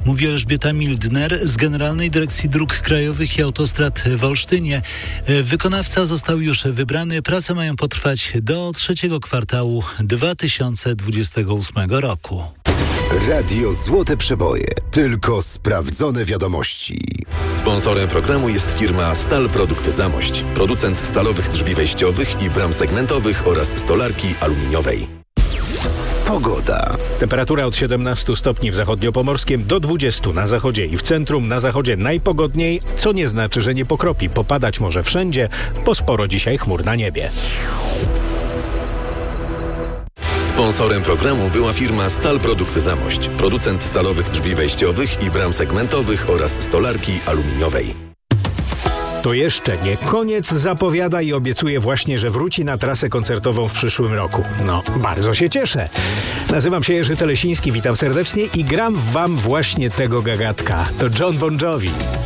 Mówi Elżbieta Mildner z Generalnej Dyrekcji Dróg Krajowych i Autostrad w Olsztynie. Wykonawca został już wybrany. Prace mają potrwać do trzeciego kwartału 2028 roku. Radio Złote Przeboje. Tylko sprawdzone wiadomości. Sponsorem programu jest firma Stal Produkt Zamość. Producent stalowych drzwi wejściowych i bram segmentowych oraz stolarki aluminiowej. Pogoda. Temperatura od 17 stopni w zachodniopomorskim do 20 na zachodzie i w centrum. Na zachodzie najpogodniej, co nie znaczy, że nie pokropi. Popadać może wszędzie, bo sporo dzisiaj chmur na niebie. Sponsorem programu była firma Stal Produkt Zamość. Producent stalowych drzwi wejściowych i bram segmentowych oraz stolarki aluminiowej. To jeszcze nie koniec, zapowiada i obiecuje właśnie, że wróci na trasę koncertową w przyszłym roku. No, bardzo się cieszę. Nazywam się Jerzy Telesiński, witam serdecznie i gram wam właśnie tego gagatka. To John Bon Jovi.